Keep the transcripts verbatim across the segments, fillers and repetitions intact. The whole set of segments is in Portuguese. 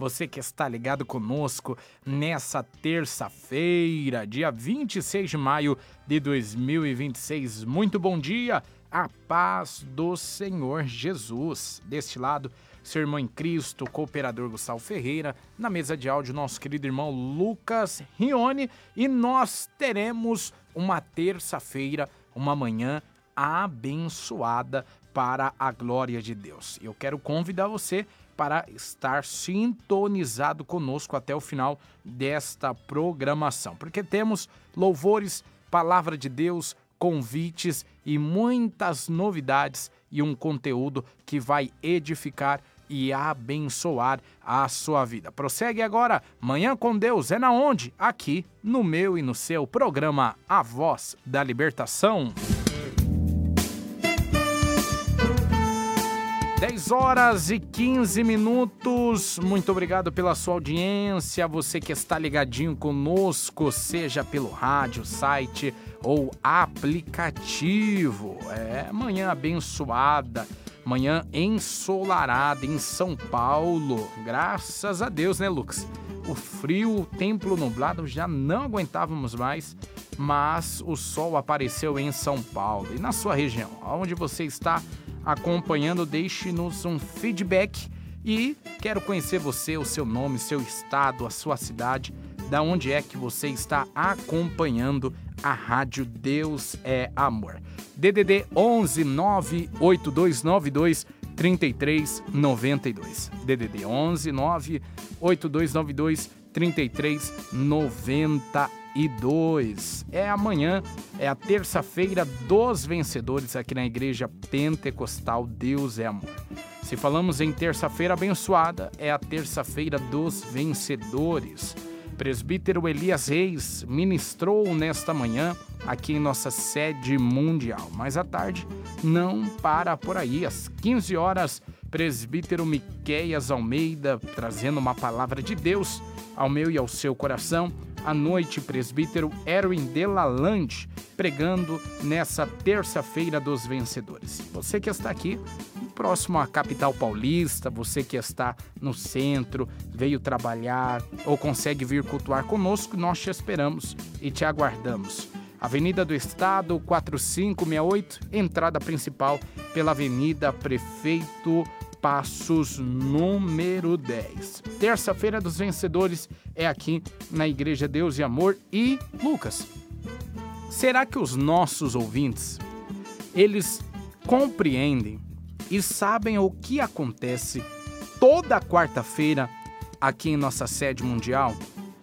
você que está ligado conosco nessa terça-feira, dia vinte e seis de maio de dois mil e vinte e seis. Muito bom dia, a paz do Senhor Jesus. Deste lado, seu irmão em Cristo, cooperador Gustavo Ferreira, na mesa de áudio, nosso querido irmão Lucas Rione, e nós teremos uma terça-feira, uma manhã abençoada para a glória de Deus. Eu quero convidar você para estar sintonizado conosco até o final desta programação, porque temos louvores, palavra de Deus, convites e muitas novidades e um conteúdo que vai edificar e abençoar a sua vida. Prossegue agora, Manhã com Deus é na onde? Aqui no meu e no seu programa A Voz da Libertação. dez horas e quinze minutos, muito obrigado pela sua audiência, você que está ligadinho conosco, seja pelo rádio, site ou aplicativo. É manhã abençoada, manhã ensolarada em São Paulo, graças a Deus, né, Lucas? O frio, o tempo nublado, já não aguentávamos mais, mas o sol apareceu em São Paulo. E na sua região, onde você está acompanhando, deixe-nos um feedback e quero conhecer você, o seu nome, seu estado, a sua cidade, da onde é que você está acompanhando a Rádio Deus é Amor. D D D onze nove oito dois nove dois três três nove dois. D D D onze nove oito dois nove dois três três nove dois. É amanhã, é a terça-feira dos vencedores aqui na Igreja Pentecostal Deus é Amor. Se falamos em terça-feira abençoada, é a terça-feira dos vencedores. Presbítero Elias Reis ministrou nesta manhã aqui em nossa sede mundial. Mas à tarde não para por aí. Às quinze horas, presbítero Miqueias Almeida trazendo uma palavra de Deus ao meu e ao seu coração. À noite, presbítero Erwin Delalande pregando nessa terça-feira dos vencedores. Você que está aqui próximo à capital paulista, você que está no centro, veio trabalhar ou consegue vir cultuar conosco, nós te esperamos e te aguardamos. Avenida do Estado, quatro cinco seis oito, entrada principal pela Avenida Prefeito Passos, número dez. Terça-feira dos vencedores é aqui na Igreja Deus e Amor. E, Lucas, será que os nossos ouvintes, eles compreendem e sabem o que acontece toda quarta-feira aqui em nossa sede mundial?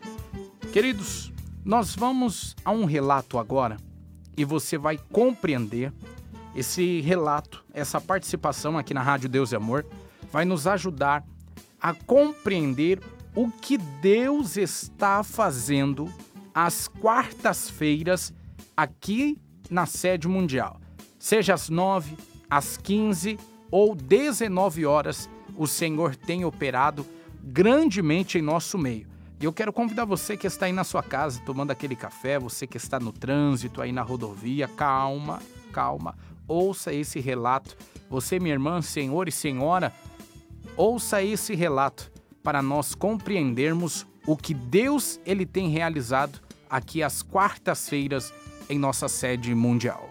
Queridos, nós vamos a um relato agora e você vai compreender. Esse relato, essa participação aqui na Rádio Deus e Amor vai nos ajudar a compreender o que Deus está fazendo às quartas-feiras aqui na sede mundial. Seja às nove, às quinze ou dezenove horas, o Senhor tem operado grandemente em nosso meio. E eu quero convidar você que está aí na sua casa tomando aquele café, você que está no trânsito, aí na rodovia, calma, calma. Ouça esse relato. Você, minha irmã, senhor e senhora, ouça esse relato para nós compreendermos o que Deus ele tem realizado aqui às quartas-feiras em nossa sede mundial.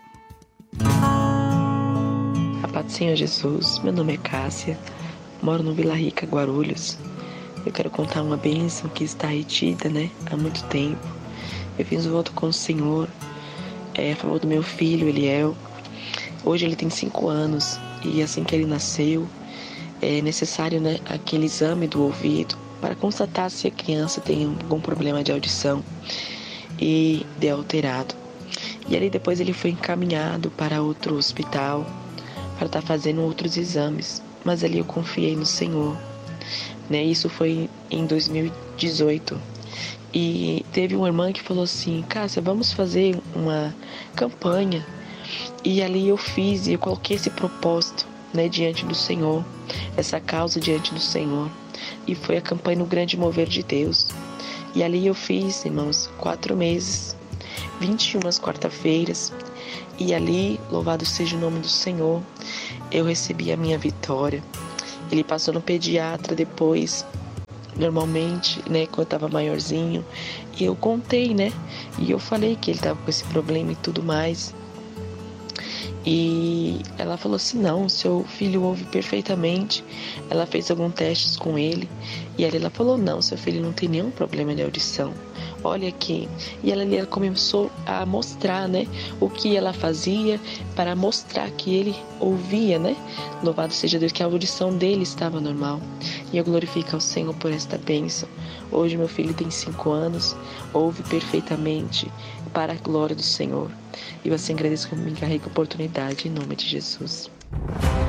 A paz do Senhor Jesus, meu nome é Cássia, moro no Vila Rica, Guarulhos. Eu quero contar uma bênção que está retida, né, há muito tempo. Eu fiz um voto com o Senhor é, a favor do meu filho, Eliel. Hoje ele tem cinco anos e assim que ele nasceu, é necessário, né, aquele exame do ouvido para constatar se a criança tem algum problema de audição e de alterado. E ali depois ele foi encaminhado para outro hospital para estar fazendo outros exames. Mas ali eu confiei no Senhor. Né? Isso foi em dois mil e dezoito. E teve uma irmã que falou assim: Cássia, vamos fazer uma campanha. E ali eu fiz e eu coloquei esse propósito, né, diante do Senhor, essa causa diante do Senhor. E foi a campanha No Grande Mover de Deus. E ali eu fiz, irmãos, quatro meses, vinte e uma quarta-feiras. E ali, louvado seja o nome do Senhor, eu recebi a minha vitória. Ele passou no pediatra depois normalmente, né, quando eu estava maiorzinho. E eu contei, né? E eu falei que ele estava com esse problema e tudo mais. E ela falou assim, não, seu filho ouve perfeitamente. Ela fez alguns testes com ele. E aí ela falou, não, seu filho não tem nenhum problema de audição. Olha aqui. E ela, ela começou a mostrar, né, o que ela fazia para mostrar que ele ouvia, né? Louvado seja Deus, que a audição dele estava normal. E eu glorifico ao Senhor por esta bênção. Hoje meu filho tem cinco anos, ouve perfeitamente para a glória do Senhor. E eu assim agradeço que me encarregue a oportunidade em nome de Jesus.